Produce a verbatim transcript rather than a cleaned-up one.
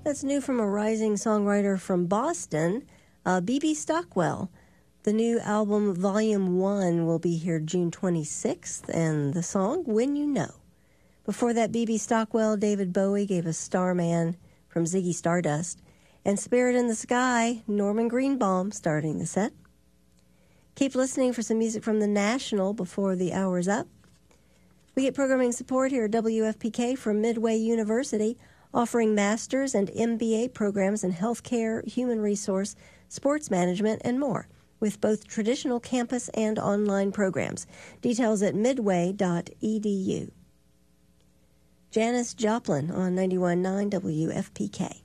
That's new from a rising songwriter from Boston, uh, B B Stockwell. The new album, Volume one, will be here June twenty-sixth, and the song, When You Know. Before that, B B Stockwell, David Bowie gave us Starman from Ziggy Stardust, and Spirit in the Sky, Norman Greenbaum, starting the set. Keep listening for some music from the National before the hour's up. We get programming support here at W F P K from Midway University, offering master's and M B A programs in healthcare, human resource, sports management, and more, with both traditional campus and online programs. Details at midway dot e d u. Janis Joplin on ninety-one point nine W F P K.